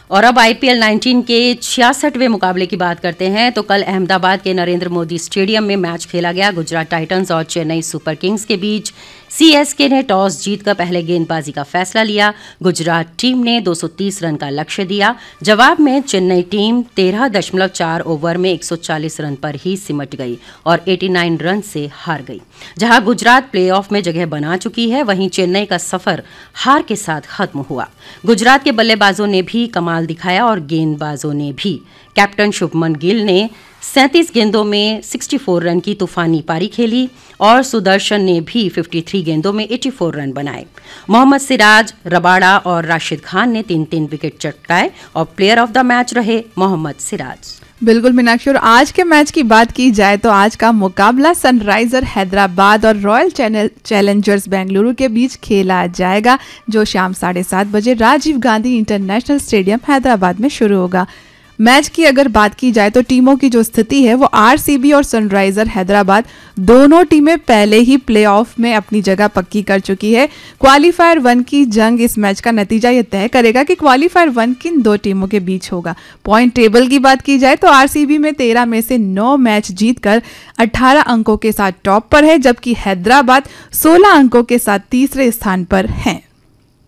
और अब आईपीएल 19 के 66वें मुकाबले की बात करते हैं तो कल अहमदाबाद के नरेंद्र मोदी स्टेडियम में मैच खेला गया। गुजरात टाइटंस और चेन्नई सुपर किंग्स के बीच सीएसके ने टॉस जीतकर पहले गेंदबाजी का फैसला लिया। गुजरात टीम ने 230 रन का लक्ष्य दिया। जवाब में चेन्नई टीम 13.4 ओवर में 140 रन पर ही सिमट गई और 89 रन से हार गई। जहां गुजरात प्लेऑफ में जगह बना चुकी है, वहीं चेन्नई का सफर हार के साथ खत्म हुआ। गुजरात के बल्लेबाजों ने भी कमाल दिखाया और गेंदबाजों ने भी। कैप्टन शुभमन गिल ने 37 गेंदों में 64 रन की तूफानी पारी खेली और सुदर्शन ने भी 53 गेंदों में 84 रन बनाए। मोहम्मद सिराज, रबाड़ा और राशिद खान ने 3-3 विकेट चटकाए और प्लेयर ऑफ द मैच रहे मोहम्मद सिराज। बिल्कुल मीनाक्षी, और आज के मैच की बात की जाए तो आज का मुकाबला सनराइजर हैदराबाद और रॉयल चैलेंजर्स बेंगलुरु के बीच खेला जाएगा, जो शाम 7:30 बजे राजीव गांधी इंटरनेशनल स्टेडियम हैदराबाद में शुरू होगा। मैच की अगर बात की जाए तो टीमों की जो स्थिति है वो आरसीबी और सनराइजर हैदराबाद दोनों टीमें पहले ही प्लेऑफ में अपनी जगह पक्की कर चुकी है। क्वालीफायर 1 की जंग इस मैच का नतीजा ये तय करेगा कि क्वालीफायर 1 किन दो टीमों के बीच होगा। पॉइंट टेबल की बात की जाए तो आरसीबी में 13 में से 9 मैच जीतकर 18 अंकों के साथ टॉप पर है, जबकि हैदराबाद 16 अंकों के साथ तीसरे स्थान पर है।